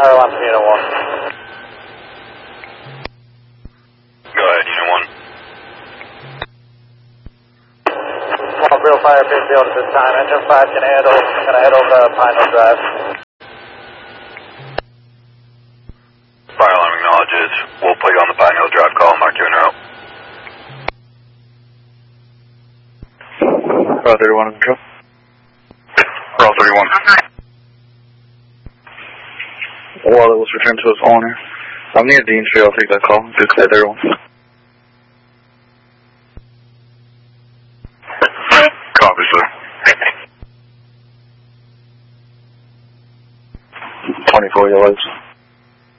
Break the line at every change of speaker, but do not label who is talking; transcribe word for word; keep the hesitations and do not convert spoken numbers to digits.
Fire alarm to Unit one.
Go ahead, Unit one.
One real fire big field at this time. Engine five can handle. I'm going to head over to Pine Hill Drive.
Fire alarm acknowledges. We'll put you on the Pine Hill Drive call and mark you en route.
Route thirty-one in control.
Route thirty-one.
While it was returned to its owner. I'm near Dean Street, I'll take that call. Just said everyone.
Copy, sir.
twenty-four, your lights.